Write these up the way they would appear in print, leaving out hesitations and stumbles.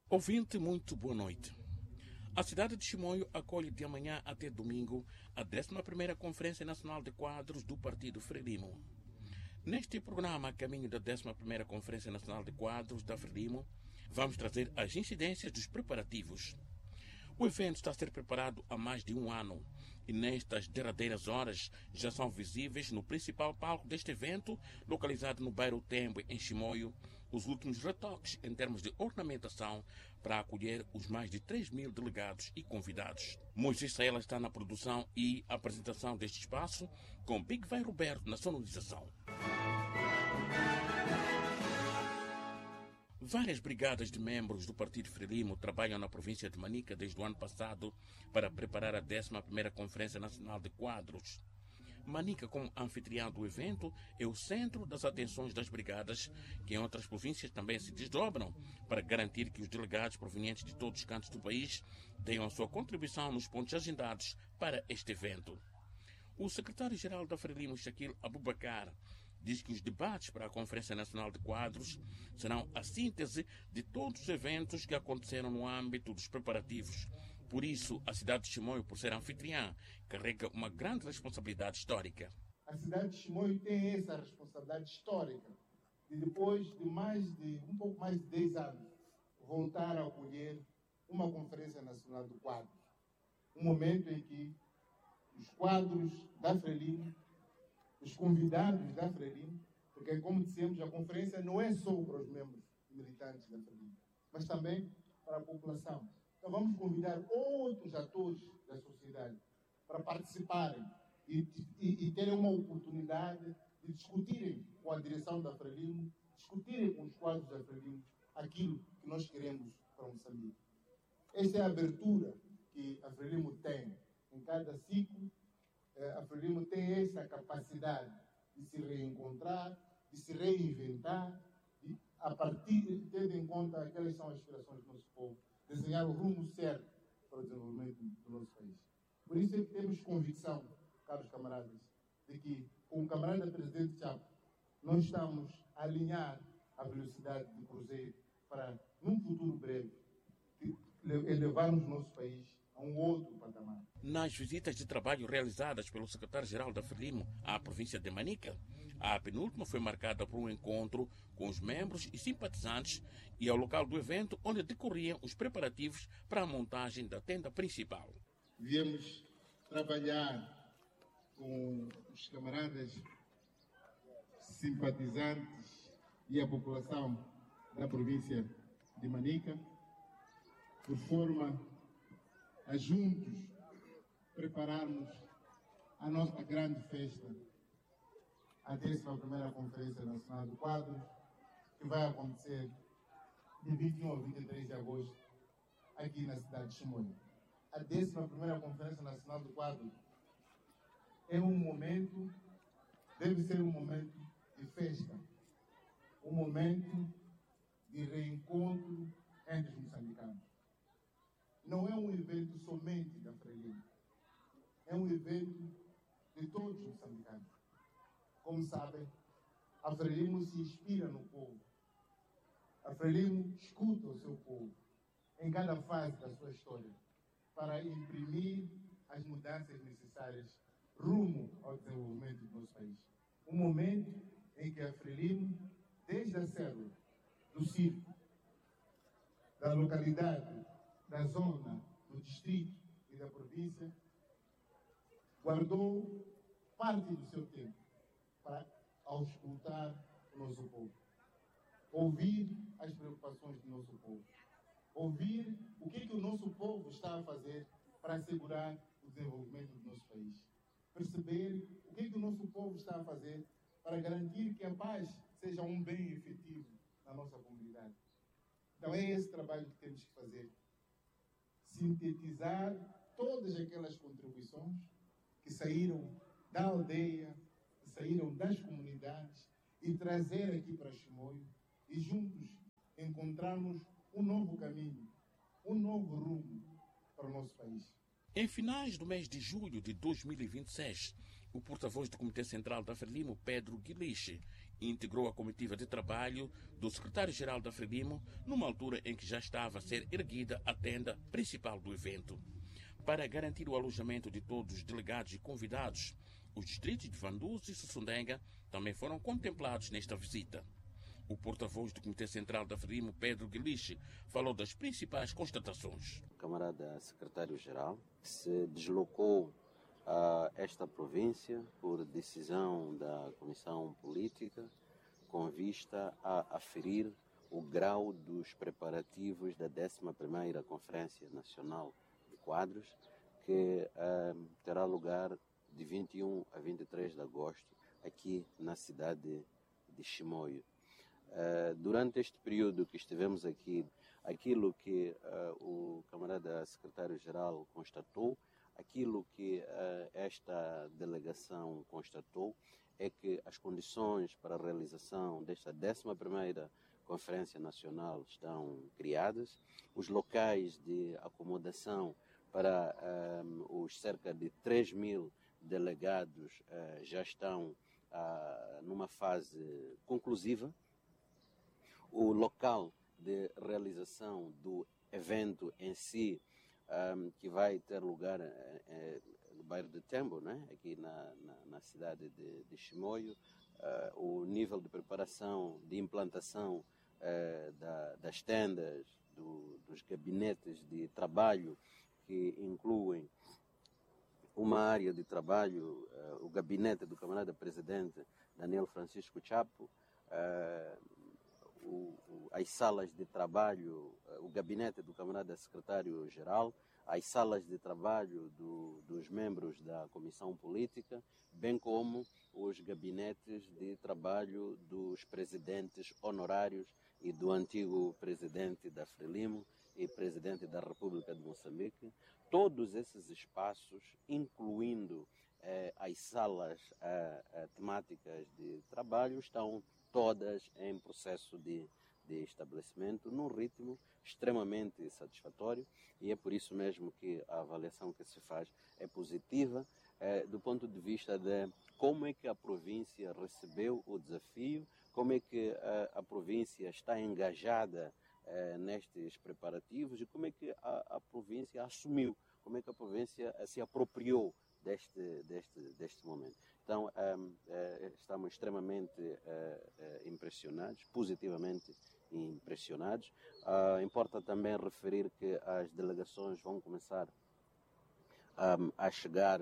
Ouvinte, muito boa noite. A cidade de Chimoio acolhe de amanhã até domingo a 11ª Conferência Nacional de Quadros do Partido Frelimo. Neste programa, a caminho da 11ª Conferência Nacional de Quadros da Frelimo, vamos trazer as incidências dos preparativos. O evento está a ser preparado há mais de um ano e nestas derradeiras horas já são visíveis no principal palco deste evento, localizado no bairro Tembwe, em Chimoio, os últimos retoques em termos de ornamentação para acolher os mais de 3.000 delegados e convidados. Moisés Saela está na produção e apresentação deste espaço, com Big Vai Roberto na sonorização. Várias brigadas de membros do Partido Frelimo trabalham na província de Manica desde o ano passado para preparar a 11ª Conferência Nacional de Quadros. Manica, como anfitriã do evento, é o centro das atenções das brigadas, que em outras províncias também se desdobram para garantir que os delegados provenientes de todos os cantos do país tenham a sua contribuição nos pontos agendados para este evento. O secretário-geral da Frelimo, Shaquille Abubakar, diz que os debates para a Conferência Nacional de Quadros serão a síntese de todos os eventos que aconteceram no âmbito dos preparativos. Por isso, a cidade de Chimoio, por ser anfitriã, carrega uma grande responsabilidade histórica. A cidade de Chimoio tem essa responsabilidade histórica de depois de um pouco mais de 10 anos, voltar a acolher uma Conferência Nacional de Quadros. Um momento em que os quadros da Frelimo, os convidados da Frelimo, porque, como dissemos, a conferência não é só para os membros militantes da Frelimo, mas também para a população. Então vamos convidar outros atores da sociedade para participarem e terem uma oportunidade de discutirem com a direção da Frelimo, discutirem com os quadros da Frelimo aquilo que nós queremos para Moçambique. Esta é a abertura que a Frelimo tem. Em cada ciclo, a Frelimo tem essa capacidade de se reencontrar, de se reinventar, e, a partir, tendo em conta aquelas são as aspirações do nosso povo, desenhar o rumo certo para o desenvolvimento do nosso país. Por isso é que temos convicção, caros camaradas, de que, com o camarada presidente Chapo, nós estamos a alinhar a velocidade de cruzeiro para, num futuro breve, elevarmos o nosso país a um outro patamar. Nas visitas de trabalho realizadas pelo secretário-geral da Frelimo à província de Manica, a penúltima foi marcada por um encontro com os membros e simpatizantes e ao local do evento onde decorriam os preparativos para a montagem da tenda principal. Viemos trabalhar com os camaradas simpatizantes e a população da província de Manica, por forma a juntos prepararmos a nossa grande festa, a 11ª Conferência Nacional de Quadros, que vai acontecer de 21 a 23 de agosto, aqui na cidade de Chimoio. A 11ª Conferência Nacional de Quadros é um momento, deve ser um momento de festa, um momento de reencontro entre os moçambicanos. Não é um evento somente da Frelimo, é um evento de todos os moçambicanos. Como sabem, a Frelimo se inspira no povo. A Frelimo escuta o seu povo em cada fase da sua história para imprimir as mudanças necessárias rumo ao desenvolvimento do nosso país. Um momento em que a Frelimo, desde a célula, do circo, da localidade, da zona, do distrito e da província, guardou parte do seu tempo para auscultar o nosso povo, ouvir as preocupações do nosso povo, ouvir o que o nosso povo está a fazer para assegurar o desenvolvimento do nosso país, perceber o que o nosso povo está a fazer para garantir que a paz seja um bem efetivo na nossa comunidade. Então é esse trabalho que temos que fazer. Sintetizar todas aquelas contribuições que saíram da aldeia, que saíram das comunidades e trazer aqui para Chimoio e juntos encontrarmos um novo caminho, um novo rumo para o nosso país. Em finais do mês de julho de 2026, o porta-voz do Comitê Central da Frelimo, Pedro Guiliche, integrou a comitiva de trabalho do secretário-geral da Frelimo numa altura em que já estava a ser erguida a tenda principal do evento. Para garantir o alojamento de todos os delegados e convidados, os distritos de Vanduzi e Sussundenga também foram contemplados nesta visita. O porta-voz do Comitê Central da Frelimo, Pedro Guiliche, falou das principais constatações. O camarada secretário-geral se deslocou a esta província por decisão da Comissão Política com vista a aferir o grau dos preparativos da 11ª Conferência Nacional de Quadros, que terá lugar de 21 a 23 de agosto aqui na cidade de Chimoio. Durante este período que estivemos aqui, aquilo que o camarada secretário-geral constatou, aquilo que esta delegação constatou é que as condições para a realização desta 11ª Conferência Nacional estão criadas, os locais de acomodação para os cerca de 3.000 delegados já estão numa fase conclusiva. O local de realização do evento em si, que vai ter lugar no bairro de Tembo, né? Aqui na cidade de Chimoio, o nível de preparação, de implantação das tendas, dos gabinetes de trabalho, que incluem uma área de trabalho, o gabinete do camarada presidente Daniel Francisco Chapo, as salas de trabalho, o gabinete do camarada secretário-geral, as salas de trabalho dos membros da Comissão Política, bem como os gabinetes de trabalho dos presidentes honorários e do antigo presidente da Frelimo e presidente da República de Moçambique. Todos esses espaços, incluindo as salas temáticas de trabalho, estão todas em processo de estabelecimento, num ritmo extremamente satisfatório, e é por isso mesmo que a avaliação que se faz é positiva, do ponto de vista de como é que a província recebeu o desafio, como é que a província está engajada nestes preparativos e como é que a província assumiu, como é que a província se apropriou deste momento. Então, estamos extremamente impressionados, positivamente impressionados. Importa também referir que as delegações vão começar a chegar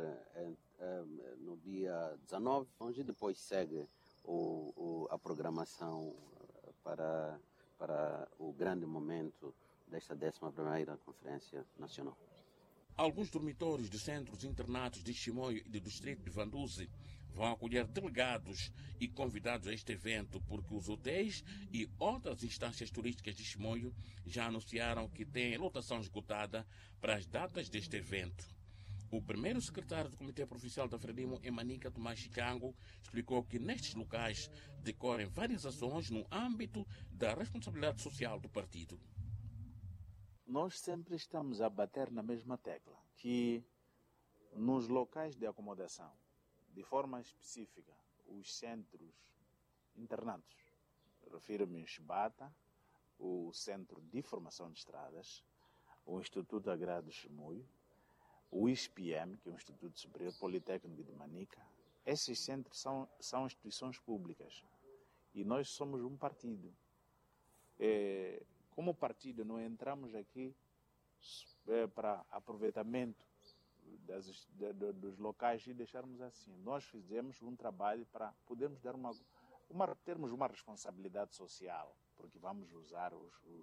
no dia 19, e depois segue a programação para o grande momento desta 11ª Conferência Nacional. Alguns dormitórios de centros internatos de Chimoio e do distrito de Vanduzi vão acolher delegados e convidados a este evento, porque os hotéis e outras instâncias turísticas de Chimoio já anunciaram que têm lotação esgotada para as datas deste evento. O primeiro secretário do Comitê Provincial da Frelimo, em Manica, Tomás Chichango, explicou que nestes locais decorrem várias ações no âmbito da responsabilidade social do partido. Nós sempre estamos a bater na mesma tecla, que nos locais de acomodação, de forma específica, os centros internados, refiro-me em Chibata, o Centro de Formação de Estradas, o Instituto Agrário de Chimoio, o ISPM, que é o Instituto Superior Politécnico de Manica. Esses centros são instituições públicas e nós somos um partido. Como partido, não entramos aqui para aproveitamento dos locais e deixarmos assim. Nós fizemos um trabalho para podermos dar termos uma responsabilidade social, porque vamos usar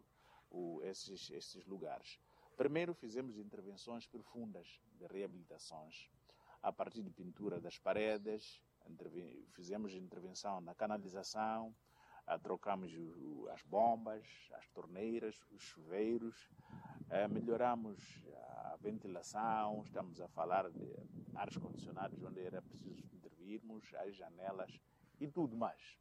esses lugares. Primeiro, fizemos intervenções profundas de reabilitações, a partir de pintura das paredes, fizemos intervenção na canalização, trocamos as bombas, as torneiras, os chuveiros, melhoramos a ventilação, estamos a falar de ares condicionados onde era preciso intervirmos, as janelas e tudo mais.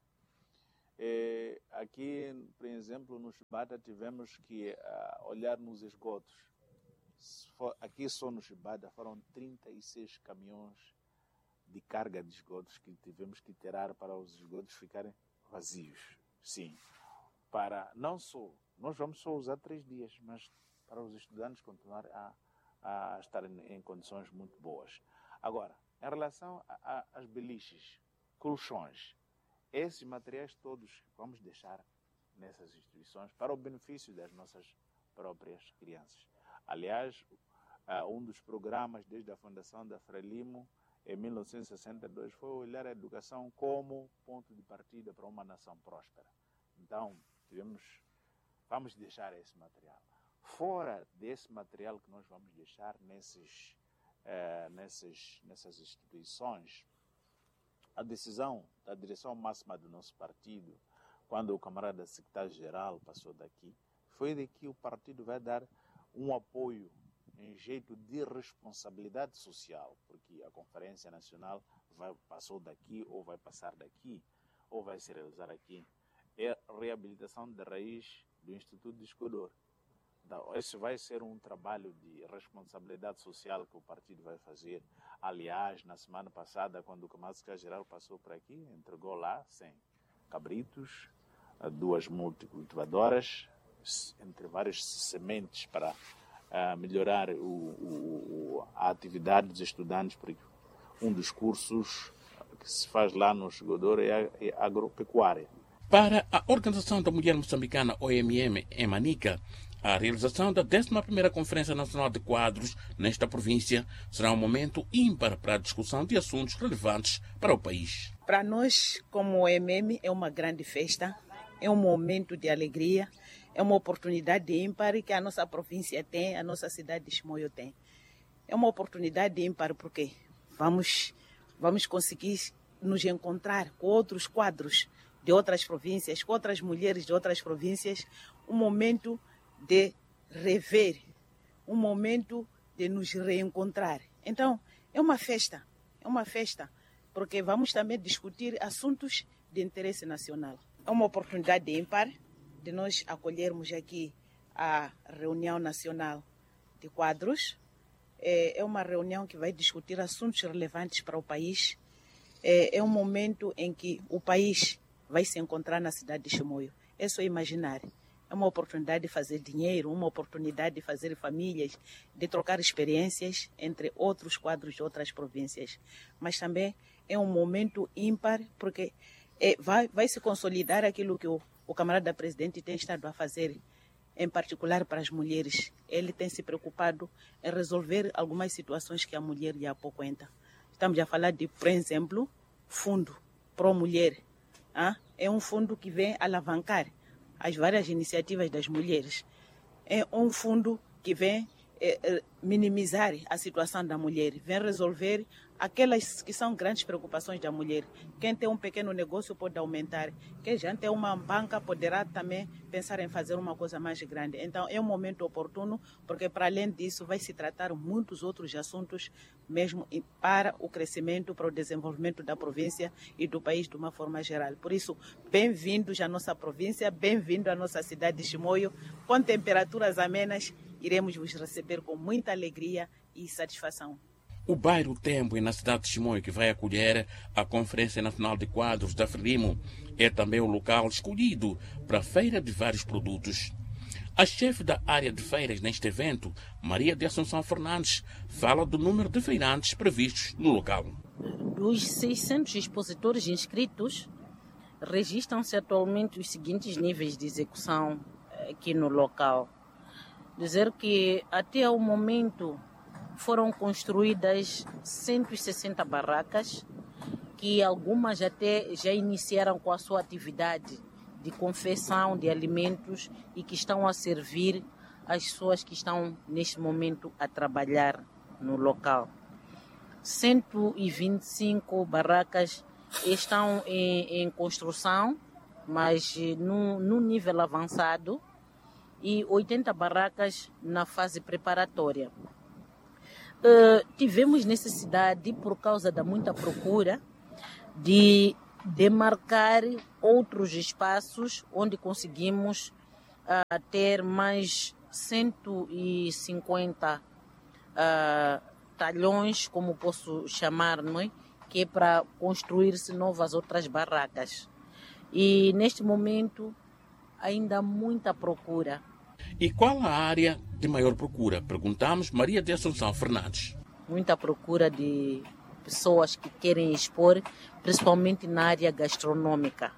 Aqui, por exemplo, no Chibata tivemos que olhar nos esgotos. Aqui só no Chibata foram 36 caminhões de carga de esgotos que tivemos que tirar para os esgotos ficarem vazios, sim. Para não só, nós vamos só usar 3 dias, mas para os estudantes continuar a estar em condições muito boas. Agora, em relação às beliches, colchões, esses materiais todos vamos deixar nessas instituições para o benefício das nossas próprias crianças. Aliás, um dos programas desde a fundação da Frelimo, em 1962, foi olhar a educação como ponto de partida para uma nação próspera. Então, vamos deixar esse material. Fora desse material que nós vamos deixar nessas instituições, a decisão da direção máxima do nosso partido, quando o camarada secretário-geral passou daqui, foi de que o partido vai dar um apoio em jeito de responsabilidade social, porque a Conferência Nacional passou daqui, ou vai passar daqui, ou vai se realizar aqui. É a reabilitação da raiz do Instituto de Escudor. Então, esse vai ser um trabalho de responsabilidade social que o partido vai fazer. Aliás, na semana passada, quando o camarada secretário-geral passou por aqui, entregou lá 100 cabritos, 2 multicultivadoras, entre várias sementes para melhorar a atividade dos estudantes, porque um dos cursos que se faz lá no Escudor é agropecuária. Para a Organização da Mulher Moçambicana, OMM, em Manica, a realização da 11ª Conferência Nacional de Quadros nesta província será um momento ímpar para a discussão de assuntos relevantes para o país. Para nós, como OMM, é uma grande festa, é um momento de alegria, é uma oportunidade ímpar que a nossa província tem, a nossa cidade de Chimoio tem. É uma oportunidade ímpar porque vamos conseguir nos encontrar com outros quadros de outras províncias, com outras mulheres de outras províncias, um momento de rever, um momento de nos reencontrar. Então, é uma festa, porque vamos também discutir assuntos de interesse nacional. É uma oportunidade ímpar de nós acolhermos aqui a reunião nacional de quadros. É uma reunião que vai discutir assuntos relevantes para o país. É um momento em que o país vai se encontrar na cidade de Chimoio. É só imaginar. É uma oportunidade de fazer dinheiro, uma oportunidade de fazer famílias, de trocar experiências entre outros quadros de outras províncias. Mas também é um momento ímpar, porque vai se consolidar aquilo que o camarada presidente tem estado a fazer, em particular para as mulheres. Ele tem se preocupado em resolver algumas situações que a mulher lhe apoquenta. Estamos a falar de, por exemplo, Fundo Pro-Mulher. É um fundo que vem alavancar as várias iniciativas das mulheres. É um fundo que vem minimizar a situação da mulher, vem resolver aquelas que são grandes preocupações da mulher. Quem tem um pequeno negócio pode aumentar, quem já tem uma banca poderá também pensar em fazer uma coisa mais grande. Então é um momento oportuno, porque para além disso vai se tratar muitos outros assuntos mesmo para o crescimento, para o desenvolvimento da província e do país de uma forma geral. Por isso, bem-vindos à nossa província, bem-vindo à nossa cidade de Chimoio, com temperaturas amenas. Iremos vos receber com muita alegria e satisfação. O bairro Tembo, na cidade de Chimoio, que vai acolher a Conferência Nacional de Quadros da Frelimo, é também o local escolhido para a feira de vários produtos. A chefe da área de feiras neste evento, Maria de Assunção Fernandes, fala do número de feirantes previstos no local. Dos 600 expositores inscritos, registram-se atualmente os seguintes níveis de execução aqui no local. Dizer que até o momento foram construídas 160 barracas, que algumas até já iniciaram com a sua atividade de confecção de alimentos e que estão a servir as pessoas que estão neste momento a trabalhar no local. 125 barracas estão em construção, mas no nível avançado, e 80 barracas na fase preparatória. Tivemos necessidade, por causa da muita procura, de demarcar outros espaços onde conseguimos ter mais 150 talhões, como posso chamar, não é? Que é para construir-se novas outras barracas. E neste momento ainda há muita procura. E qual a área de maior procura? Perguntamos Maria de Assunção Fernandes. Muita procura de pessoas que querem expor, principalmente na área gastronômica.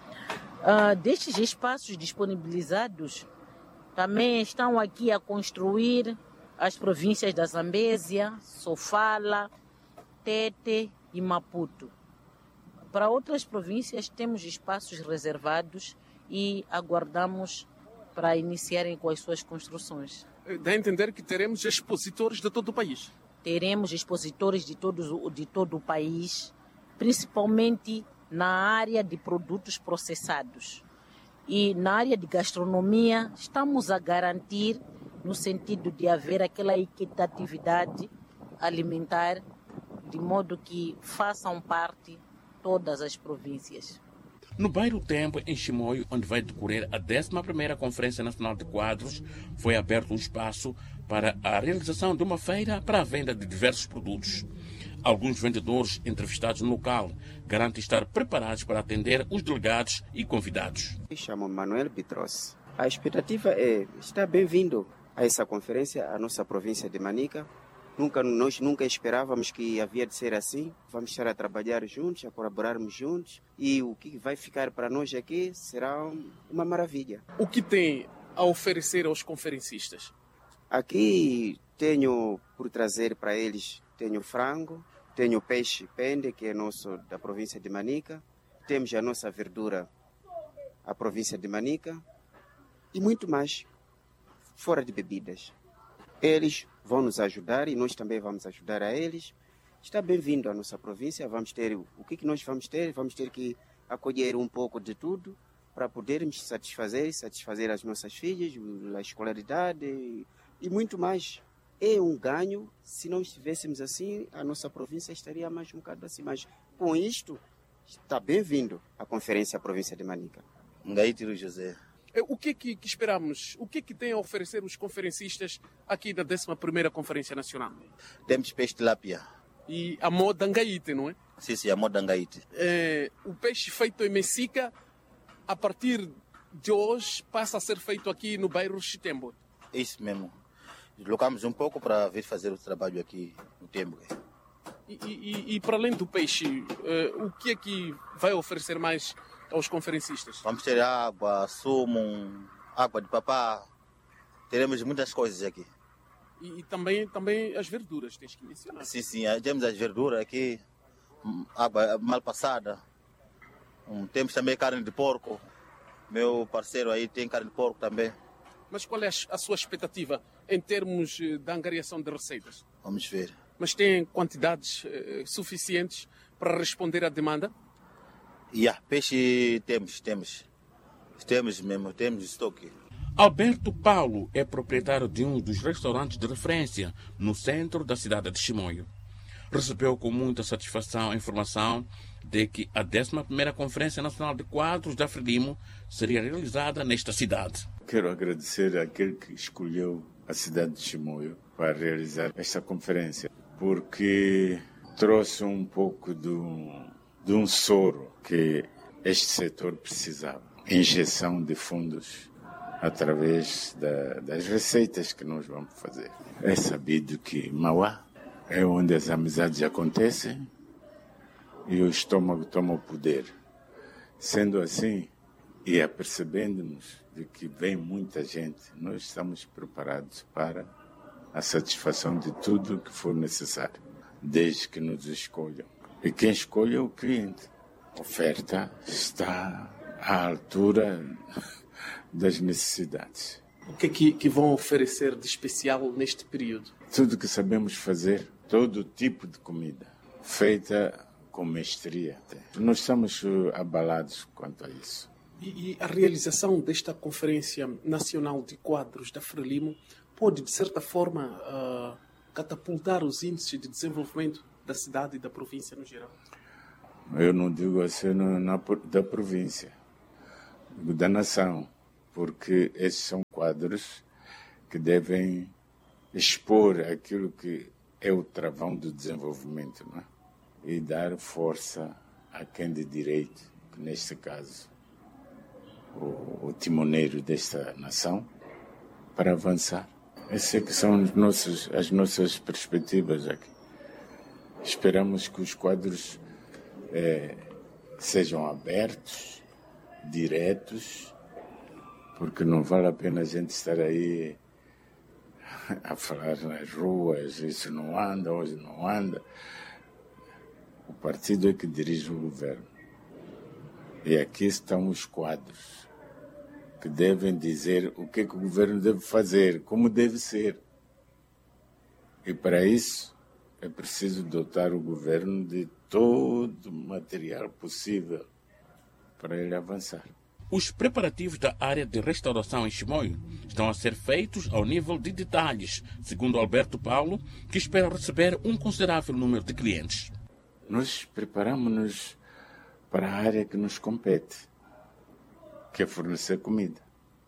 Destes espaços disponibilizados, também estão aqui a construir as províncias da Zambésia, Sofala, Tete e Maputo. Para outras províncias temos espaços reservados e aguardamos para iniciarem com as suas construções. Dá a entender que teremos expositores de todo o país? Teremos expositores de todo o país, principalmente na área de produtos processados. E na área de gastronomia, estamos a garantir no sentido de haver aquela equitatividade alimentar, de modo que façam parte todas as províncias. No Bairro Tempo, em Chimoio, onde vai decorrer a 11ª Conferência Nacional de Quadros, foi aberto um espaço para a realização de uma feira para a venda de diversos produtos. Alguns vendedores entrevistados no local garantem estar preparados para atender os delegados e convidados. Me chamo Manuel Pitros. A expectativa é estar bem-vindo a essa conferência, a nossa província de Manica. Nós nunca esperávamos que havia de ser assim. Vamos estar a trabalhar juntos, a colaborarmos juntos. E o que vai ficar para nós aqui será uma maravilha. O que tem a oferecer aos conferencistas? Aqui tenho por trazer para eles, tenho frango, tenho peixe pende, que é nosso da província de Manica. Temos a nossa verdura, a província de Manica. E muito mais, fora de bebidas. Eles vão nos ajudar e nós também vamos ajudar a eles. Está bem-vindo à nossa província. Vamos ter o que nós vamos ter? Vamos ter que acolher um pouco de tudo para podermos satisfazer as nossas filhas, a escolaridade e muito mais. É um ganho. Se não estivéssemos assim, a nossa província estaria mais um bocado assim. Mas com isto, está bem-vindo à Conferência Província de Manica. Ngaítiro José. O que esperamos? O que tem a oferecer os conferencistas aqui da 11ª Conferência Nacional? Temos peixe tilápia. E a moda Ngaíte, não é? Sim, a moda Ngaíte. O peixe feito em Messica, a partir de hoje, passa a ser feito aqui no bairro Chitembo. Isso mesmo. Deslocamos um pouco para vir fazer o trabalho aqui no Tembo. E para além do peixe, o que é que vai oferecer mais aos conferencistas? Vamos ter água, sumo, água de papá. Teremos muitas coisas aqui. E também as verduras, tens que mencionar. Sim, temos as verduras aqui, água mal passada. Temos também carne de porco. Meu parceiro aí tem carne de porco também. Mas qual é a sua expectativa em termos da angariação de receitas? Vamos ver. Mas tem quantidades suficientes para responder à demanda? Peixe temos mesmo, temos estoque. Alberto Paulo é proprietário de um dos restaurantes de referência no centro da cidade de Chimoio. Recebeu com muita satisfação a informação de que a 11ª Conferência Nacional de Quadros da Frelimo seria realizada nesta cidade. Quero agradecer àquele que escolheu a cidade de Chimoio para realizar esta conferência, porque trouxe um pouco de um soro que este setor precisava. Injeção de fundos através das receitas que nós vamos fazer. É sabido que Mauá é onde as amizades acontecem e o estômago toma o poder. Sendo assim, e apercebendo-nos de que vem muita gente, nós estamos preparados para a satisfação de tudo o que for necessário, desde que nos escolham. E quem escolhe é o cliente. A oferta está à altura das necessidades. O que é que vão oferecer de especial neste período? Tudo que sabemos fazer, todo tipo de comida, feita com mestria. Nós estamos abalados quanto a isso. E a realização desta Conferência Nacional de Quadros da Frelimo pode, de certa forma, catapultar os índices de desenvolvimento da cidade e da província no geral? Eu não digo assim da província, digo da nação, porque esses são quadros que devem expor aquilo que é o travão do desenvolvimento, não é? E dar força a quem de direito, que neste caso o timoneiro desta nação para avançar. Essas é que são as nossas perspectivas aqui. Esperamos que os quadros sejam abertos, diretos, porque não vale a pena a gente estar aí a falar nas ruas, isso não anda, hoje não anda. O partido é que dirige o governo. E aqui estão os quadros que devem dizer o que é que o governo deve fazer, como deve ser. E para isso é preciso dotar o governo de todo o material possível para ele avançar. Os preparativos da área de restauração em Chimoio estão a ser feitos ao nível de detalhes, segundo Alberto Paulo, que espera receber um considerável número de clientes. Nós preparamos-nos para a área que nos compete, que é fornecer comida.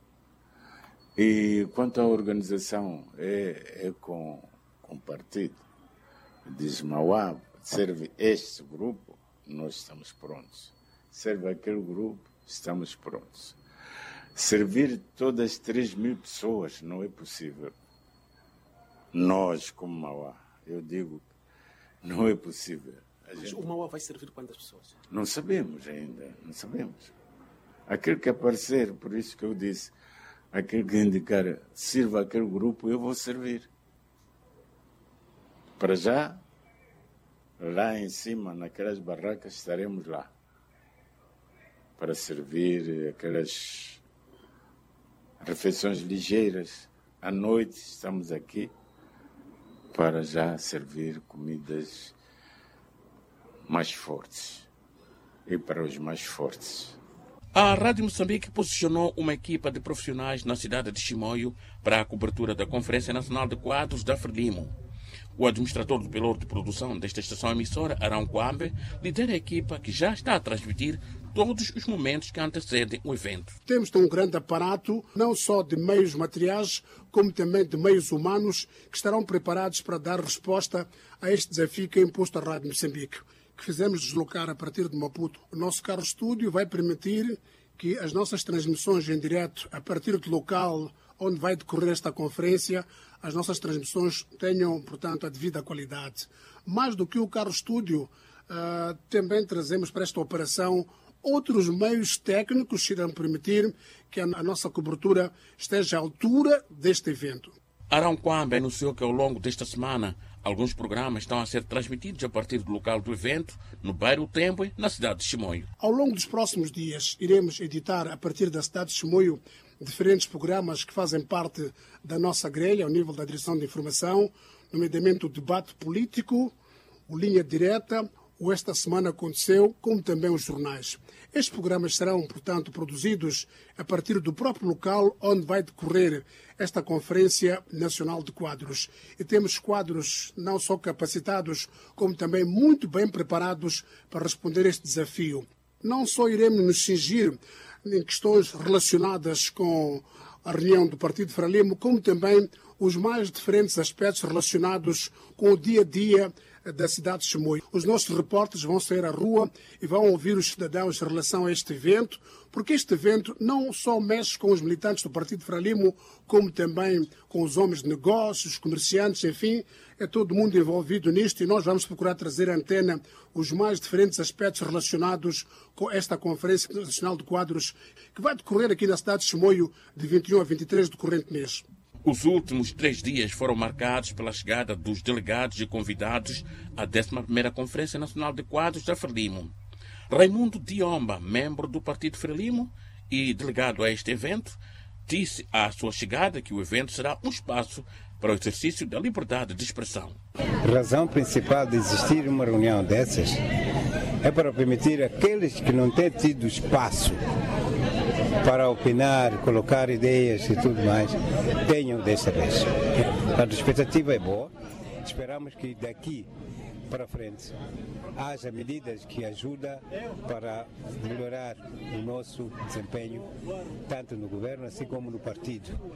E quanto à organização, é com o partido. Diz Mauá, serve este grupo, nós estamos prontos. Serve aquele grupo, estamos prontos. Servir todas 3.000 pessoas não é possível. Nós, como Mauá, eu digo, não é possível. Mas o Mauá vai servir quantas pessoas? Não sabemos ainda, não sabemos. Aquele que aparecer, por isso que eu disse, aquele que indicar, sirva aquele grupo, eu vou servir. Para já, lá em cima, naquelas barracas, estaremos lá. Para servir aquelas refeições ligeiras. À noite, estamos aqui para já servir comidas mais fortes e para os mais fortes. A Rádio Moçambique posicionou uma equipa de profissionais na cidade de Chimoio para a cobertura da Conferência Nacional de Quadros da Frelimo. O administrador do piloto de produção desta estação emissora, Arão Kwambe, lidera a equipa que já está a transmitir todos os momentos que antecedem o evento. Temos um grande aparato, não só de meios materiais, como também de meios humanos, que estarão preparados para dar resposta a este desafio que é imposto à Rádio Moçambique, que fizemos deslocar a partir de Maputo. O nosso carro estúdio vai permitir que as nossas transmissões em direto, a partir do local onde vai decorrer esta conferência, as nossas transmissões tenham, portanto, a devida qualidade. Mais do que o carro estúdio, também trazemos para esta operação outros meios técnicos que irão permitir que a nossa cobertura esteja à altura deste evento. Arão Kwambe anunciou que ao longo desta semana alguns programas estão a ser transmitidos a partir do local do evento, no bairro Tembo, na cidade de Chimoio. Ao longo dos próximos dias, iremos editar a partir da cidade de Chimoio diferentes programas que fazem parte da nossa grelha, ao nível da direção de informação, nomeadamente o debate político, o Linha Direta, o Esta Semana Aconteceu, como também os jornais. Estes programas serão, portanto, produzidos a partir do próprio local onde vai decorrer esta Conferência Nacional de Quadros. E temos quadros não só capacitados, como também muito bem preparados para responder a este desafio. Não só iremos nos cingir em questões relacionadas com a reunião do Partido Frelimo, como também os mais diferentes aspectos relacionados com o dia-a-dia da cidade de Chimoio. Os nossos repórteres vão sair à rua e vão ouvir os cidadãos em relação a este evento, porque este evento não só mexe com os militantes do Partido Frelimo, como também com os homens de negócios, comerciantes, enfim, é todo mundo envolvido nisto e nós vamos procurar trazer à antena os mais diferentes aspectos relacionados com esta Conferência Nacional de Quadros que vai decorrer aqui na cidade de Chimoio de 21 a 23 do corrente mês. Os últimos 3 dias foram marcados pela chegada dos delegados e convidados à 11ª Conferência Nacional de Quadros da Frelimo. Raimundo Diomba, membro do Partido Frelimo e delegado a este evento, disse à sua chegada que o evento será um espaço para o exercício da liberdade de expressão. A razão principal de existir uma reunião dessas é para permitir àqueles que não têm tido espaço para opinar, colocar ideias e tudo mais, tenham desta vez. A expectativa é boa, esperamos que daqui para frente haja medidas que ajudem para melhorar o nosso desempenho, tanto no governo assim como no partido.